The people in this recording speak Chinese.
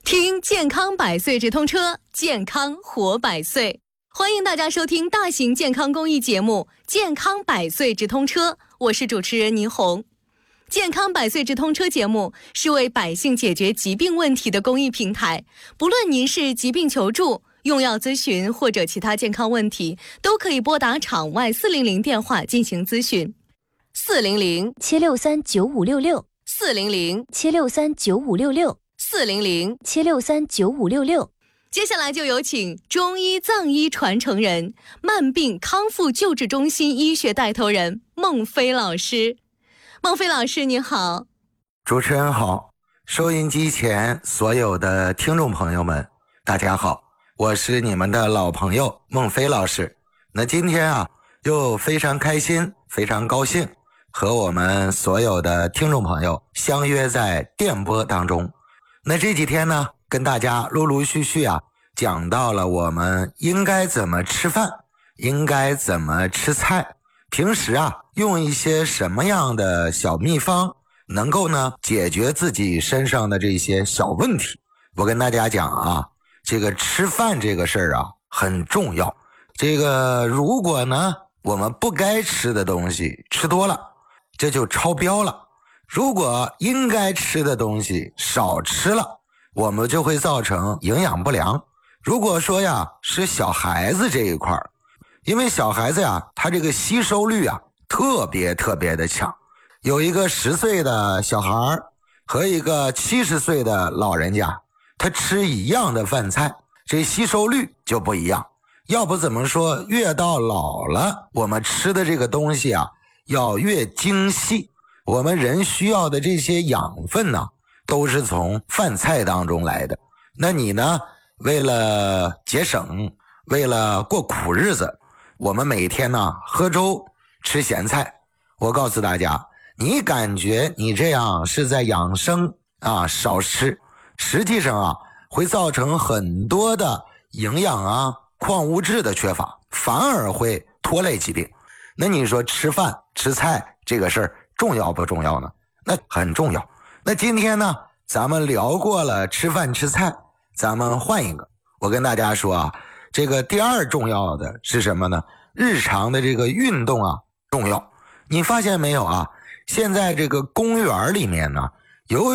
听健康百岁直通车，健康活百岁。欢迎大家收听大型健康公益节目《健康百岁直通车》，我是主持人倪虹。健康百岁直通车节目是为百姓解决疾病问题的公益平台，不论您是疾病求助、用药咨询或者其他健康问题，都可以拨打场外400电话进行咨询。400-763-9566，400-763-9566，400-763-9566。接下来就有请中医藏医传承人、慢病康复救治中心医学带头人孟飞老师。孟飞老师您好。 主持人好，收音机前所有的听众朋友们大家好，我是你们的老朋友孟飞老师。那今天又非常开心非常高兴和我们所有的听众朋友相约在电波当中。那这几天呢，跟大家陆陆续续讲到了我们应该怎么吃饭，应该怎么吃菜，平时用一些什么样的小秘方能够呢解决自己身上的这些小问题。我跟大家讲这个吃饭这个事儿很重要。这个如果呢我们不该吃的东西吃多了，这就超标了。如果应该吃的东西少吃了，我们就会造成营养不良。如果说是小孩子这一块，因为小孩子他这个吸收率特别的强。有一个10岁的小孩和一个70岁的老人家，他吃一样的饭菜，这吸收率就不一样。要不怎么说越到老了，我们吃的这个东西要越精细。我们人需要的这些养分都是从饭菜当中来的。那你呢，为了节省，为了过苦日子，我们每天喝粥吃咸菜。我告诉大家，你感觉你这样是在养生少吃，实际上会造成很多的营养矿物质的缺乏，反而会拖累疾病。那你说吃饭吃菜这个事儿重要不重要呢？那很重要。那今天呢，咱们聊过了吃饭吃菜，咱们换一个。我跟大家说这个第二重要的是什么呢？日常的这个运动重要。你发现没有现在这个公园里面呢，有